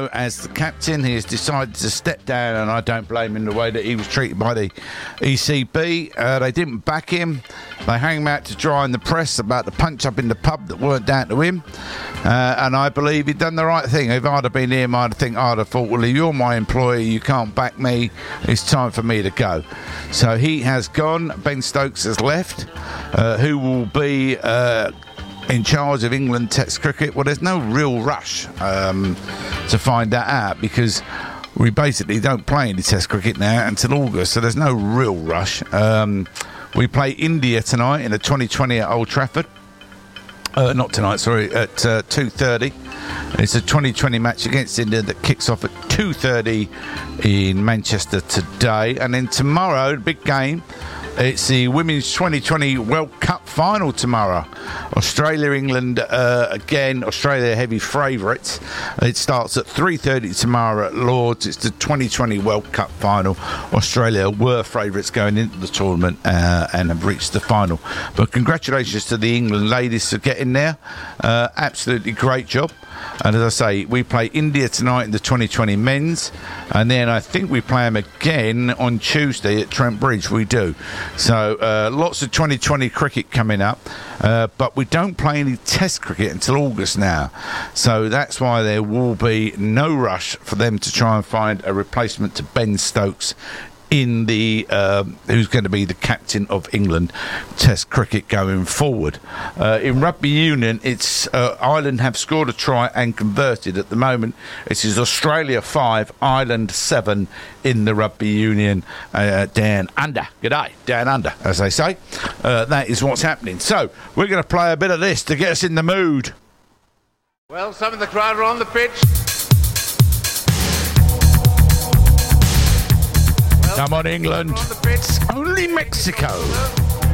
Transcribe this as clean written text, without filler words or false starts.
know, as the captain, he has decided to step down, and I don't blame him the way that he was treated by the ECB. They didn't back him. They hung him out to dry in the press about the punch-up in the pub that weren't down to him. And I believe he'd done the right thing. If I'd have been him, I'd have thought, well, you're my employee, you can't back me, it's time for me to go. So he has gone. Ben Stokes has left, who will be in charge of England Test cricket. Well, there's no real rush to find that out, because we basically don't play any Test cricket now until August, so there's no real rush. We play India tonight in the 2020 at Old Trafford. Not tonight, sorry, at 2:30. It's a 2020 match against India that kicks off at 2:30 in Manchester today. And then tomorrow, the big game, it's the Women's 2020 World Cup final tomorrow. Australia, England, again, Australia heavy favourites. It starts at 3:30 tomorrow at Lord's. It's the 2020 World Cup final. Australia were favourites going into the tournament and have reached the final. But congratulations to the England ladies for getting there. Absolutely great job. And as I say, we play India tonight in the 2020 men's, and then I think we play them again on Tuesday at Trent Bridge. We do. So lots of 2020 cricket coming up, but we don't play any Test cricket until August now. So that's why there will be no rush for them to try and find a replacement to Ben Stokes in the who's going to be the captain of England Test cricket going forward. In rugby union, it's Ireland have scored a try and converted. At the moment, it is Australia 5, Ireland 7 in the rugby union. Down under. G'day, down under, as they say. That is what's happening. So we're going to play a bit of this to get us in the mood. Well, some of the crowd are on the pitch. Come on, England. Only Mexico.